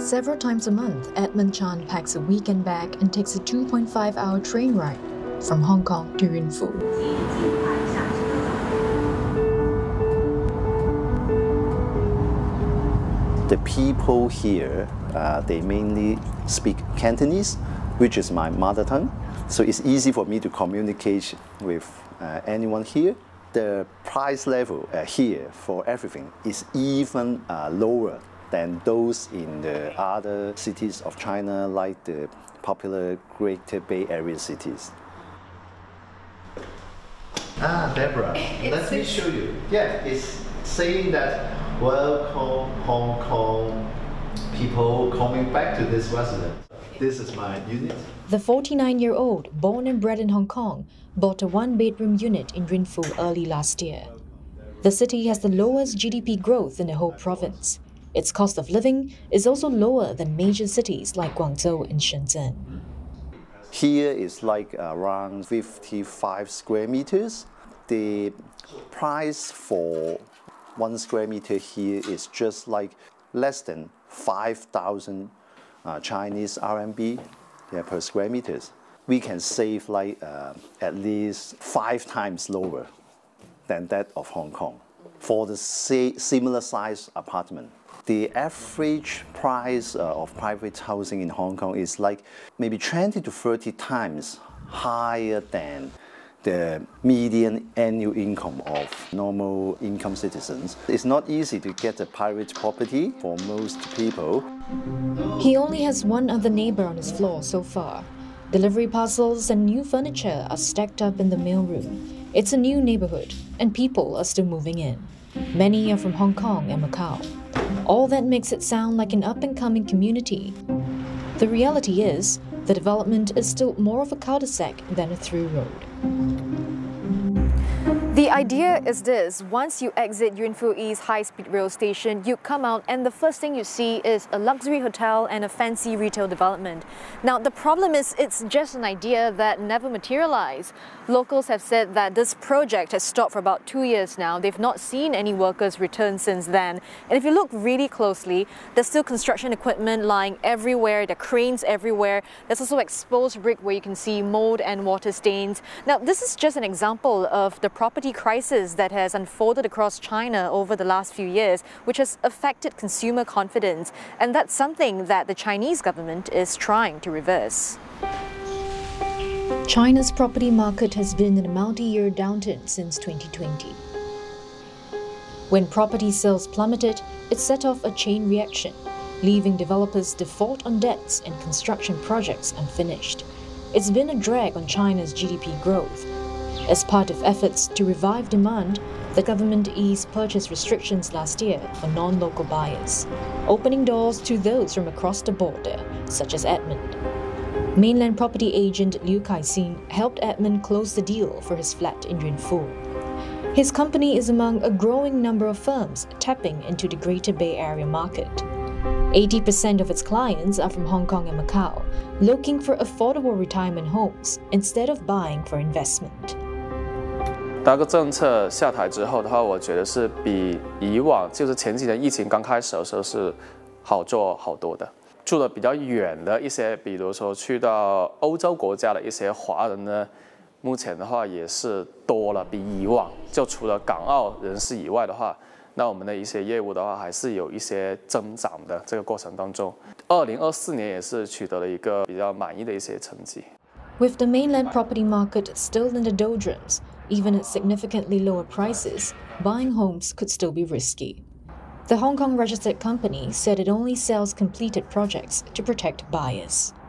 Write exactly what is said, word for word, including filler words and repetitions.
Several times a month, Edmund Chan packs a weekend bag and takes a two point five hour train ride from Hong Kong to Yunfu. The people here, uh, they mainly speak Cantonese, which is my mother tongue. So it's easy for me to communicate with uh, anyone here. The price level uh, here for everything is even uh, lower than those in the other cities of China, like the popular Greater Bay Area cities. Ah, Deborah, let me show you. Yeah, it's saying that welcome Hong Kong people coming back to this residence. This is my unit. The forty-nine-year-old, born and bred in Hong Kong, bought a one-bedroom unit in Yunfu early last year. The city has the lowest G D P growth in the whole province. Its cost of living is also lower than major cities like Guangzhou and Shenzhen. Here is like around fifty-five square meters. The price for one square meter here is just like less than five thousand uh, Chinese R M B yeah, per square meters. We can save like uh, at least five times lower than that of Hong Kong for the sa similar size apartment. The average price uh, of private housing in Hong Kong is like maybe twenty to thirty times higher than the median annual income of normal income citizens. It's not easy to get a private property for most people. He only has one other neighbor on his floor so far. Delivery parcels and new furniture are stacked up in the mailroom. It's a new neighborhood, and people are still moving in. Many are from Hong Kong and Macau. All that makes it sound like an up-and-coming community. The reality is, the development is still more of a cul-de-sac than a through road. The idea is this: once you exit Yunfu East high-speed rail station, you come out and the first thing you see is a luxury hotel and a fancy retail development. Now, the problem is it's just an idea that never materialized. Locals have said that this project has stopped for about two years now. They've not seen any workers return since then. And if you look really closely, there's still construction equipment lying everywhere, there are cranes everywhere. There's also exposed brick where you can see mold and water stains. Now, this is just an example of the property crisis that has unfolded across China over the last few years, which has affected consumer confidence. And that's something that the Chinese government is trying to reverse. China's property market has been in a multi-year downturn since twenty twenty. When property sales plummeted, it set off a chain reaction, leaving developers default on debts and construction projects unfinished. It's been a drag on China's G D P growth. As part of efforts to revive demand, the government eased purchase restrictions last year for non-local buyers, opening doors to those from across the border, such as Edmund. Mainland property agent Liu Kaixin helped Edmund close the deal for his flat in Yunfu. His company is among a growing number of firms tapping into the Greater Bay Area market. eighty percent of its clients are from Hong Kong and Macau, looking for affordable retirement homes instead of buying for investment. 那个政策下台之后的话，我觉得是比以往就是前几年疫情刚开始的时候是好做好多的。住的比较远的一些，比如说去到欧洲国家的一些华人呢，目前的话也是多了，比以往就除了港澳人士以外的话，那我们的一些业务的话还是有一些增长的。这个过程当中，二零二四年也是取得了一个比较满意的一些成绩。 With the mainland property market still in the doldrums, even at significantly lower prices, buying homes could still be risky. The Hong Kong registered company said it only sells completed projects to protect buyers.